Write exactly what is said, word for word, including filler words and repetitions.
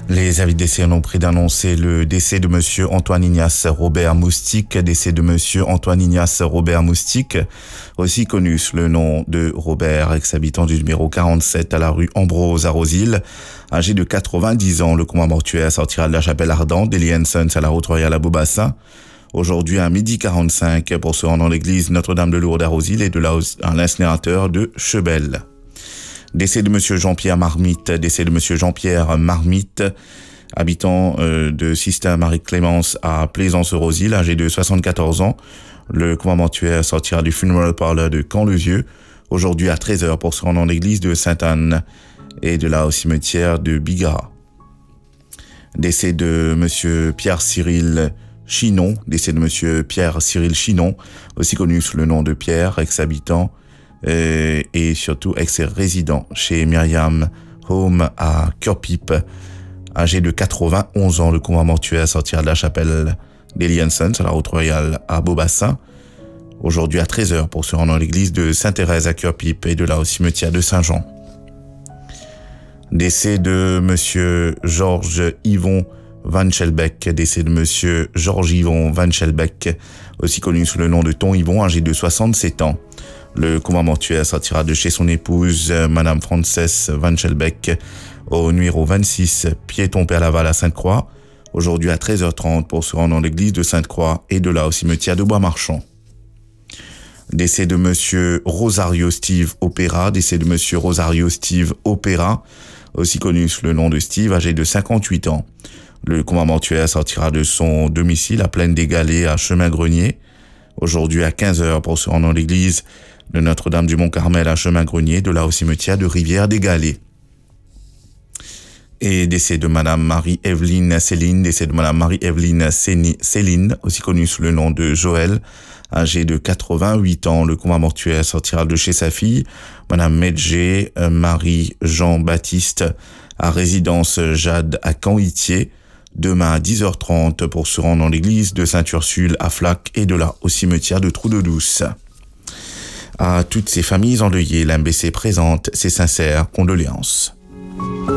Les avis de décès ont pris d'annoncer le décès de monsieur Antoine Ignace Robert Moustique, décès de monsieur Antoine Ignace Robert Moustique, aussi connu sous le nom de Robert, ex-habitant du numéro quarante-sept à la rue Ambrose à Rosil, âgé de quatre-vingt-dix ans. Le coma mortuaire sortira de la chapelle ardente d'Eli Sons à la route royale à Beaubassin, aujourd'hui à midi quarante-cinq, pour se rendre dans l'église Notre-Dame de Lourdes à Rosil et de là à l'incinérateur de Chebel. Décès de monsieur Jean-Pierre Marmite, décès de monsieur Jean-Pierre Marmite, habitant euh, de Sistin Marie-Clémence à Plaisance-Rosil, âgé de soixante-quatorze ans. Le coma mortuaire sortira du funeral parlour de Camp-le-Vieux, aujourd'hui à treize heures, pour se rendre dans l'église de Sainte-Anne et de là au cimetière de Bigara. Décès de monsieur Pierre-Cyril Chinon, décès de monsieur Pierre-Cyril Chinon, aussi connu sous le nom de Pierre, ex-habitant Euh, et surtout ex-résident chez Myriam Home à Curpip, âgé de quatre-vingt-onze ans. Le coma mortuaire sortira de la chapelle d'Eli Sons à la route royale à Beaubassin, aujourd'hui à treize heures, pour se rendre dans l'église de Sainte-Thérèse à Curpip et de là au cimetière de Saint-Jean. Décès de monsieur Georges Yvon Van Schelbeck, décès de monsieur Georges Yvon Van Schelbeck, aussi connu sous le nom de Ton Yvon, âgé de soixante-sept ans. Le coma mortuaire sortira de chez son épouse, madame Frances Van Schelbeck, au numéro vingt-six, piéton Père Laval à Sainte-Croix, aujourd'hui à treize heures trente, pour se rendre dans l'église de Sainte-Croix et de là au cimetière de Bois-Marchand. Décès de monsieur Rosario Steve Opera, décès de monsieur Rosario Steve Opera, aussi connu sous le nom de Steve, âgé de cinquante-huit ans. Le coma mortuaire sortira de son domicile à Plaine des Galets à Chemin-Grenier, aujourd'hui à quinze heures, pour se rendre dans l'église de Notre-Dame du Mont-Carmel à Chemin-Grenier, de là au cimetière de Rivière-des-Galets. Et décès de madame Marie-Evelyne Céline, décès de madame Marie-Evelyne Céline, aussi connue sous le nom de Joël, âgée de quatre-vingt-huit ans. Le coma mortuaire sortira de chez sa fille, madame Medjé Marie-Jean-Baptiste, à résidence Jade à Camp-Itier, demain à dix heures trente, pour se rendre dans l'église de Sainte-Ursule à Flac et de là au cimetière de Trou-de-Douce. À toutes ces familles endeuillées, l'M B C présente ses sincères condoléances.